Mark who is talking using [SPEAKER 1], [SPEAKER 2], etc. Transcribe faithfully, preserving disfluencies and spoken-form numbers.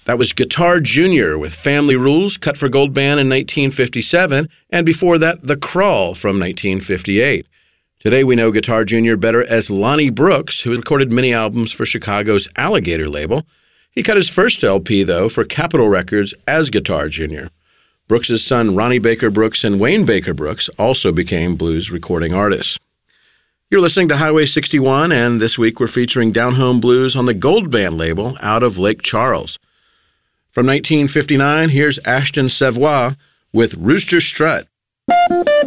[SPEAKER 1] That was Guitar Junior with Family Rules, cut for Gold Band in nineteen fifty-seven, and before that, The Crawl from nineteen fifty-eight. Today we know Guitar Junior better as Lonnie Brooks, who recorded many albums for Chicago's Alligator label. He cut his first L P, though, for Capitol Records as Guitar Junior Brooks's son Ronnie Baker Brooks and Wayne Baker Brooks also became blues recording artists. You're listening to Highway sixty-one, and this week we're featuring Down Home Blues on the Gold Band label out of Lake Charles. From nineteen fifty-nine, here's Ashton Savoy with Rooster Strut.